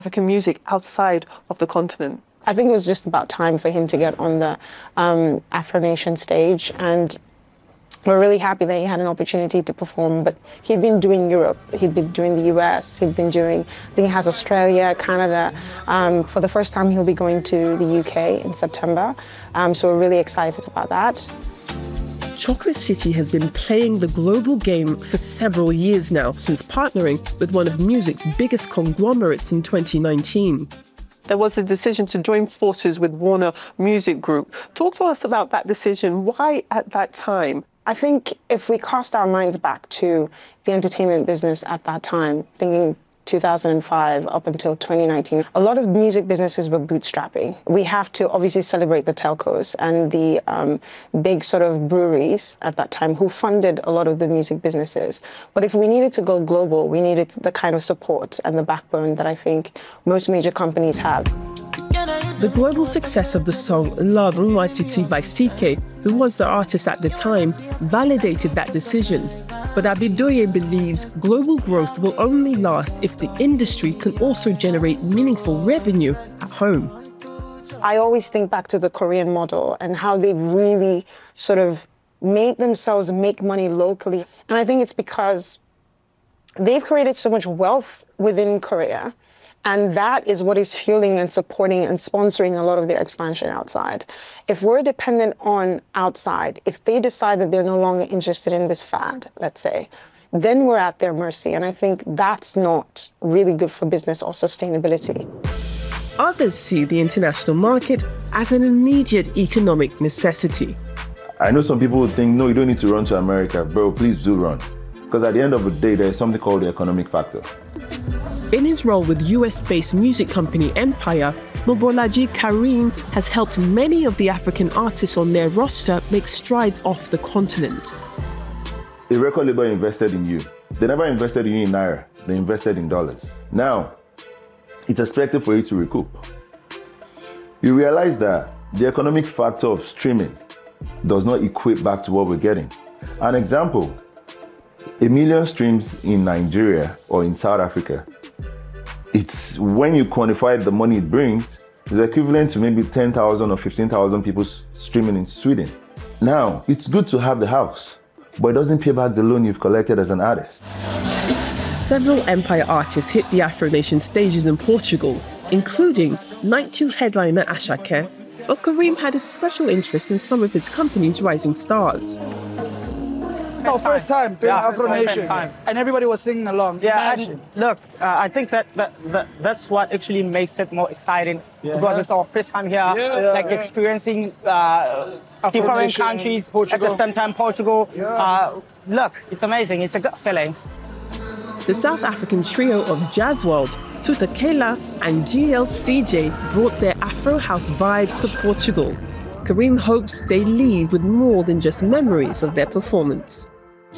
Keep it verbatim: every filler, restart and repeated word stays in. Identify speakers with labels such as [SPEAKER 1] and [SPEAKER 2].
[SPEAKER 1] African music outside of the continent?
[SPEAKER 2] I think it was just about time for him to get on the um, Afro Nation stage, and we're really happy that he had an opportunity to perform. But he'd been doing Europe, he'd been doing the U S, he'd been doing, I think he has Australia, Canada. Um, for the first time, he'll be going to the U K in September. Um, so we're really excited about that.
[SPEAKER 3] Chocolate City has been playing the global game for several years now, since partnering with one of music's biggest conglomerates in twenty nineteen.
[SPEAKER 1] There was a decision to join forces with Warner Music Group. Talk to us about that decision. Why at that time?
[SPEAKER 2] I think if we cast our minds back to the entertainment business at that time, thinking two thousand five up until twenty nineteen, a lot of music businesses were bootstrapping. We have to obviously celebrate the telcos and the um, big sort of breweries at that time who funded a lot of the music businesses. But if we needed to go global, we needed the kind of support and the backbone that I think most major companies have.
[SPEAKER 3] The global success of the song Love Nwatiti by C K, who was the artist at the time, validated that decision. But Abidoye believes global growth will only last if the industry can also generate meaningful revenue at home.
[SPEAKER 2] I always think back to the Korean model and how they've really sort of made themselves make money locally. And I think it's because they've created so much wealth within Korea. And that is what is fueling and supporting and sponsoring a lot of their expansion outside. If we're dependent on outside, if they decide that they're no longer interested in this fad, let's say, then we're at their mercy. And I think that's not really good for business or sustainability.
[SPEAKER 3] Others see the international market as an immediate economic necessity.
[SPEAKER 4] I know some people would think, no, you don't need to run to America. Bro, please do run. Because at the end of the day, there's something called the economic factor.
[SPEAKER 3] In his role with U S-based music company Empire, Mobolaji Kareem has helped many of the African artists on their roster make strides off the continent.
[SPEAKER 4] A record label invested in you. They never invested in you in Naira, they invested in dollars. Now, it's expected for you to recoup. You realize that the economic factor of streaming does not equate back to what we're getting. An example, a million streams in Nigeria or in South Africa, it's when you quantify the money it brings, it's equivalent to maybe ten thousand or fifteen thousand people streaming in Sweden. Now, it's good to have the house, but it doesn't pay back the loan you've collected as an artist.
[SPEAKER 3] Several Empire artists hit the Afro Nation stages in Portugal, including Night two headliner Ashake, but Kareem had a special interest in some of his company's rising stars.
[SPEAKER 5] It's our first time doing
[SPEAKER 6] yeah,
[SPEAKER 5] Afro Nation, and everybody was singing along.
[SPEAKER 6] Yeah, and look, uh, I think that, that, that that's what actually makes it more exciting, yeah. because it's our first time here, yeah, like yeah. experiencing uh, different countries Portugal. At the same time. Portugal. Yeah. Uh, look, it's amazing. It's a good feeling.
[SPEAKER 3] The South African trio of Jazzworld, Tuta Kela and G L C J brought their Afro house vibes to Portugal. Kareem hopes they leave with more than just memories of their performance.